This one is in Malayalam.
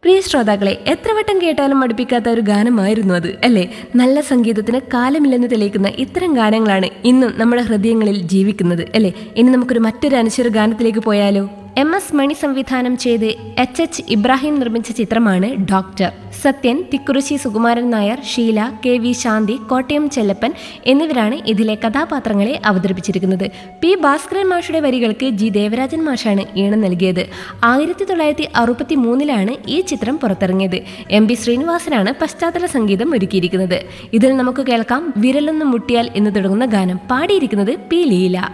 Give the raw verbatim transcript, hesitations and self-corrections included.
പ്രിയ ശ്രോതാക്കളെ, എത്ര വട്ടം കേട്ടാലും മടുപ്പിക്കാത്ത ഒരു ഗാനമായിരുന്നു അത്, അല്ലേ? നല്ല സംഗീതത്തിന് കാലമില്ലെന്ന് തെളിയിക്കുന്ന ഇത്തരം ഗാനങ്ങളാണ് ഇന്നും നമ്മുടെ ഹൃദയങ്ങളിൽ ജീവിക്കുന്നത്, അല്ലേ? ഇനി നമുക്കൊരു മറ്റൊരു അനശ്വര ഗാനത്തിലേക്ക് പോയാലോ? എം എസ് മണി സംവിധാനം ചെയ്ത് എച്ച് എച്ച് ഇബ്രാഹിം നിർമ്മിച്ച ചിത്രമാണ് doctor. Sathyan, Thikkurissy Sukumaran Nair, Sheela, K V ശാന്തി, കോട്ടയം ചെല്ലപ്പൻ എന്നിവരാണ് ഇതിലെ കഥാപാത്രങ്ങളെ അവതരിപ്പിച്ചിരിക്കുന്നത്. പി ഭാസ്കരൻ മാഷുടെ വരികൾക്ക് ജി ദേവരാജൻ മാഷാണ് ഈണം നൽകിയത്. ആയിരത്തി തൊള്ളായിരത്തി അറുപത്തി മൂന്നിലാണ് ഈ ചിത്രം പുറത്തിറങ്ങിയത്. എം ബി ശ്രീനിവാസനാണ് പശ്ചാത്തല സംഗീതം ഒരുക്കിയിരിക്കുന്നത്. ഇതിൽ നമുക്ക് കേൾക്കാം വിരലൊന്ന് മുട്ടിയാൽ എന്ന് തുടങ്ങുന്ന ഗാനം. പാടിയിരിക്കുന്നത് പി ലീല.